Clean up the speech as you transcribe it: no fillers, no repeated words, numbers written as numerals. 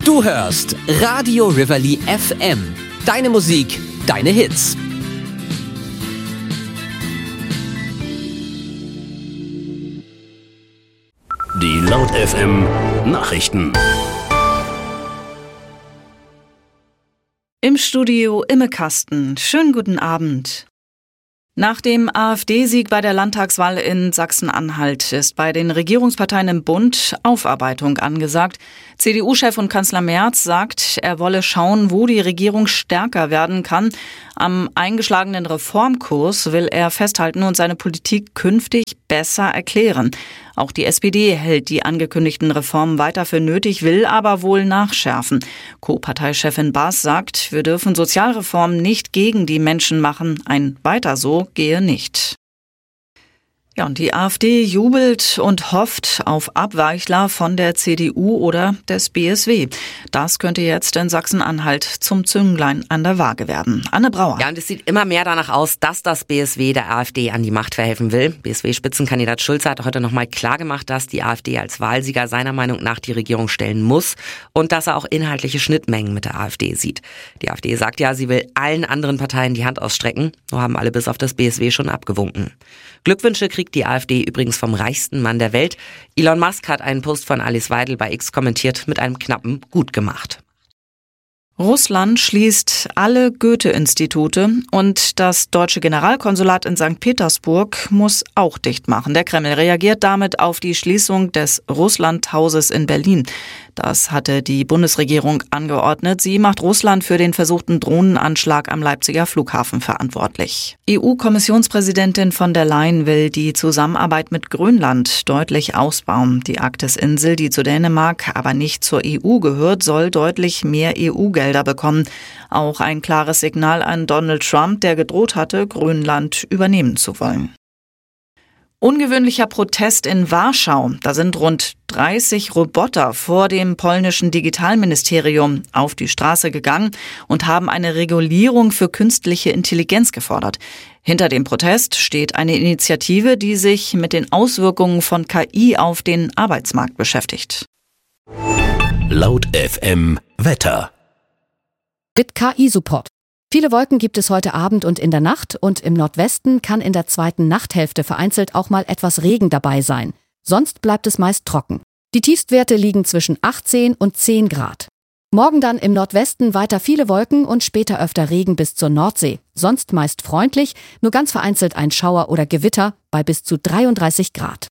Du hörst Radio Reveille FM. Deine Musik, deine Hits. Die Laut FM Nachrichten. Im Studio Imme Kasten. Schönen guten Abend. Nach dem AfD-Sieg bei der Landtagswahl in Sachsen-Anhalt ist bei den Regierungsparteien im Bund Aufarbeitung angesagt. CDU-Chef und Kanzler Merz sagt, er wolle schauen, wo die Regierung stärker werden kann. Am eingeschlagenen Reformkurs will er festhalten und seine Politik künftig besser erklären. Auch die SPD hält die angekündigten Reformen weiter für nötig, will aber wohl nachschärfen. Co-Parteichefin Baas sagt, wir dürfen Sozialreformen nicht gegen die Menschen machen. Ein Weiter so gehe nicht. Ja, und die AfD jubelt und hofft auf Abweichler von der CDU oder des BSW. Das könnte jetzt in Sachsen-Anhalt zum Zünglein an der Waage werden. Anne Brauer. Ja, und es sieht immer mehr danach aus, dass das BSW der AfD an die Macht verhelfen will. BSW-Spitzenkandidat Schulze hat heute nochmal klargemacht, dass die AfD als Wahlsieger seiner Meinung nach die Regierung stellen muss und dass er auch inhaltliche Schnittmengen mit der AfD sieht. Die AfD sagt ja, sie will allen anderen Parteien die Hand ausstrecken. Nur haben alle bis auf das BSW schon abgewunken. Glückwünsche kriegt die AfD übrigens vom reichsten Mann der Welt. Elon Musk hat einen Post von Alice Weidel bei X kommentiert mit einem knappen Gut gemacht. Russland schließt alle Goethe-Institute und das deutsche Generalkonsulat in St. Petersburg muss auch dicht machen. Der Kreml reagiert damit auf die Schließung des Russlandhauses in Berlin. Das hatte die Bundesregierung angeordnet. Sie macht Russland für den versuchten Drohnenanschlag am Leipziger Flughafen verantwortlich. EU-Kommissionspräsidentin von der Leyen will die Zusammenarbeit mit Grönland deutlich ausbauen. Die Arktis-Insel, die zu Dänemark, aber nicht zur EU gehört, soll deutlich mehr EU-Gelder bekommen. Auch ein klares Signal an Donald Trump, der gedroht hatte, Grönland übernehmen zu wollen. Ungewöhnlicher Protest in Warschau. Da sind rund 30 Roboter vor dem polnischen Digitalministerium auf die Straße gegangen und haben eine Regulierung für künstliche Intelligenz gefordert. Hinter dem Protest steht eine Initiative, die sich mit den Auswirkungen von KI auf den Arbeitsmarkt beschäftigt. Laut FM Wetter. Mit KI-Support. Viele Wolken gibt es heute Abend und in der Nacht und im Nordwesten kann in der zweiten Nachthälfte vereinzelt auch mal etwas Regen dabei sein. Sonst bleibt es meist trocken. Die Tiefstwerte liegen zwischen 18 und 10 Grad. Morgen dann im Nordwesten weiter viele Wolken und später öfter Regen bis zur Nordsee. Sonst meist freundlich, nur ganz vereinzelt ein Schauer oder Gewitter bei bis zu 33 Grad.